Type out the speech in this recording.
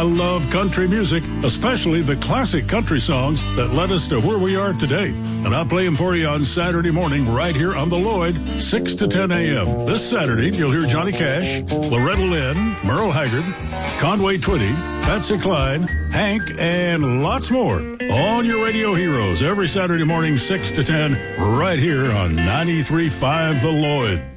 love country music, especially the classic country songs that led us to where we are today. And I'll play them for you on Saturday morning right here on The Lloyd, 6 to 10 a.m. This Saturday, you'll hear Johnny Cash, Loretta Lynn, Merle Haggard, Conway Twitty, Patsy Cline, Hank, and lots more on your radio heroes every Saturday morning, 6 to 10, right here on 93.5 The Lloyd.